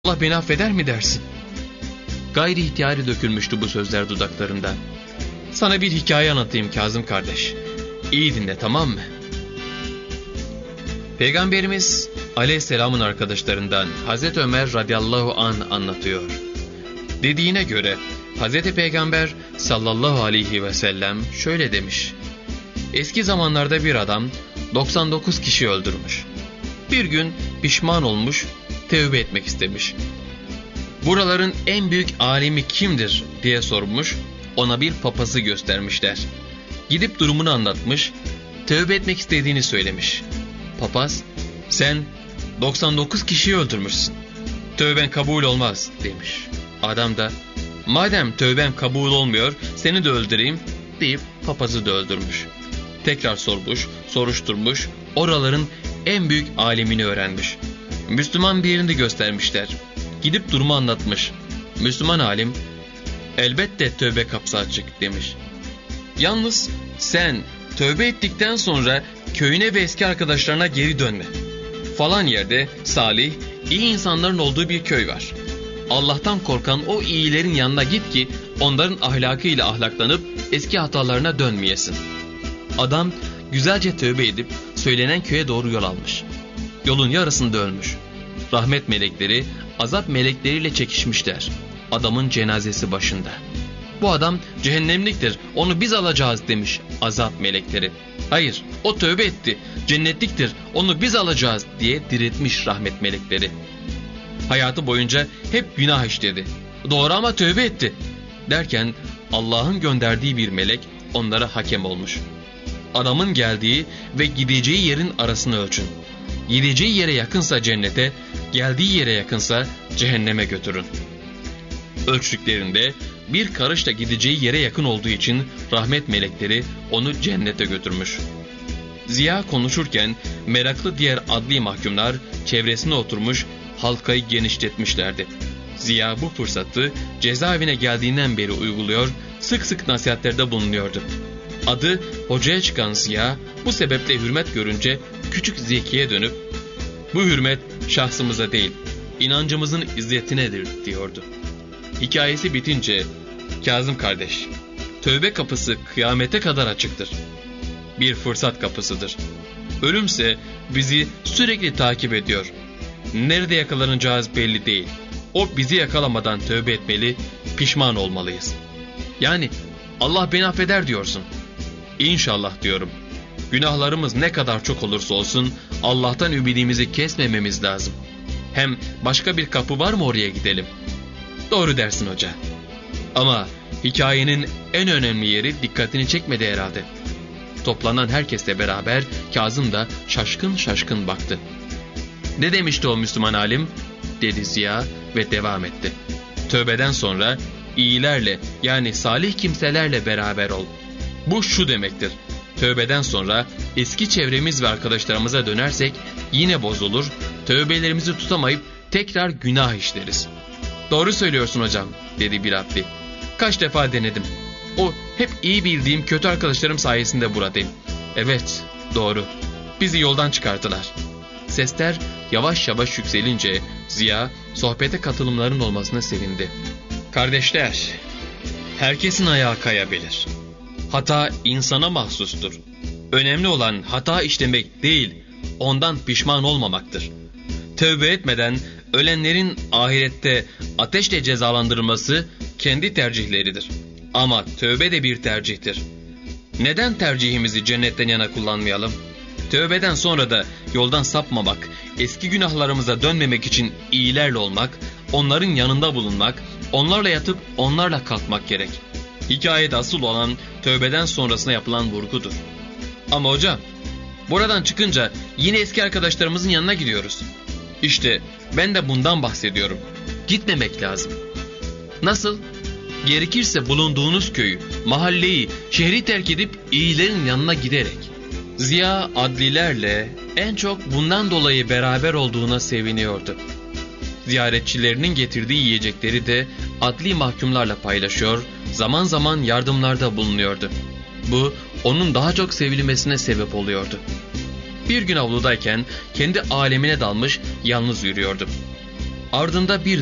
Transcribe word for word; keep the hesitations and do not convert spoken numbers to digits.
Allah beni affeder mi dersin? Gayri ihtiyari dökülmüştü bu sözler dudaklarından. Sana bir hikaye anlatayım Kazım kardeş. İyi dinle, tamam mı? Peygamberimiz Aleyhisselam'ın arkadaşlarından Hazreti Ömer radıyallahu anh anlatıyor. Dediğine göre Hazreti Peygamber sallallahu aleyhi ve sellem şöyle demiş. Eski zamanlarda bir adam doksan dokuz kişi öldürmüş. Bir gün pişman olmuş, tevbe etmek istemiş. Buraların en büyük alimi kimdir diye sormuş, ona bir papazı göstermişler. Gidip durumunu anlatmış, tevbe etmek istediğini söylemiş. Papaz, sen doksan dokuz kişiyi öldürmüşsün, tövben kabul olmaz demiş. Adam da, madem tövben kabul olmuyor, seni de öldüreyim deyip papazı da öldürmüş. Tekrar sormuş, soruşturmuş, oraların en büyük alimini öğrenmiş. Müslüman birini göstermişler. Gidip durumu anlatmış. Müslüman alim, elbette tövbe kapısı açık demiş. Yalnız sen tövbe ettikten sonra köyüne ve eski arkadaşlarına geri dönme. Falan yerde salih, iyi insanların olduğu bir köy var. Allah'tan korkan o iyilerin yanına git ki onların ahlakıyla ahlaklanıp eski hatalarına dönmeyesin. Adam güzelce tövbe edip söylenen köye doğru yol almış. Yolun yarısında ölmüş. Rahmet melekleri azap melekleriyle çekişmişler. Adamın cenazesi başında. Bu adam cehennemliktir, onu biz alacağız demiş azap melekleri. Hayır, o tövbe etti, cennetliktir, onu biz alacağız diye diretmiş rahmet melekleri. Hayatı boyunca hep günah işledi. Doğru ama tövbe etti derken Allah'ın gönderdiği bir melek onlara hakem olmuş. Adamın geldiği ve gideceği yerin arasını ölçün. Gideceği yere yakınsa cennete, geldiği yere yakınsa cehenneme götürün. Ölçtüklerinde bir karışla gideceği yere yakın olduğu için rahmet melekleri onu cennete götürmüş. Ziya konuşurken meraklı diğer adli mahkumlar çevresine oturmuş halkayı genişletmişlerdi. Ziya bu fırsatı cezaevine geldiğinden beri uyguluyor, sık sık nasihatlerde bulunuyordu. Adı hocaya çıkan Ziya bu sebeple hürmet görünce küçük Zeki'ye dönüp bu hürmet şahsımıza değil inancımızın izzetinedir diyordu. Hikayesi bitince Kazım kardeş, tövbe kapısı kıyamete kadar açıktır. Bir fırsat kapısıdır. Ölümse bizi sürekli takip ediyor. Nerede yakalanacağız belli değil. O bizi yakalamadan tövbe etmeli, pişman olmalıyız. Yani Allah beni affeder diyorsun. İnşallah diyorum. Günahlarımız ne kadar çok olursa olsun Allah'tan ümidimizi kesmememiz lazım. Hem başka bir kapı var mı oraya gidelim? Doğru dersin hoca. Ama hikayenin en önemli yeri dikkatini çekmedi herhalde. Toplanan herkesle beraber Kazım da şaşkın şaşkın baktı. Ne demişti o Müslüman alim? Dedi Ziya ve devam etti. Tövbeden sonra iyilerle yani salih kimselerle beraber ol. Bu şu demektir. Tövbeden sonra eski çevremiz ve arkadaşlarımıza dönersek yine bozulur, tövbelerimizi tutamayıp tekrar günah işleriz. Doğru söylüyorsun hocam, dedi bir abdi. Kaç defa denedim. O hep iyi bildiğim kötü arkadaşlarım sayesinde buradayım. Evet, doğru. Bizi yoldan çıkarttılar. Sesler yavaş yavaş yükselince Ziya sohbete katılımların olmasına sevindi. Kardeşler, herkesin ayağı kayabilir. Hata insana mahsustur. Önemli olan hata işlemek değil, ondan pişman olmamaktır. Tövbe etmeden ölenlerin ahirette ateşle cezalandırılması kendi tercihleridir. Ama tövbe de bir tercihtir. Neden tercihimizi cennetten yana kullanmayalım? Tövbeden sonra da yoldan sapmamak, eski günahlarımıza dönmemek için iyilerle olmak, onların yanında bulunmak, onlarla yatıp onlarla kalkmak gerek. Hikayede asıl olan tövbeden sonrasına yapılan vurgudur. Ama hocam, buradan çıkınca yine eski arkadaşlarımızın yanına gidiyoruz. İşte ben de bundan bahsediyorum. Gitmemek lazım. Nasıl? Gerekirse bulunduğunuz köyü, mahalleyi, şehri terk edip iyilerin yanına giderek. Ziya adlilerle en çok bundan dolayı beraber olduğuna seviniyordu. Ziyaretçilerinin getirdiği yiyecekleri de adli mahkumlarla paylaşıyor, zaman zaman yardımlarda bulunuyordu. Bu onun daha çok sevilmesine sebep oluyordu. Bir gün avludayken kendi alemine dalmış yalnız yürüyordu. Ardında bir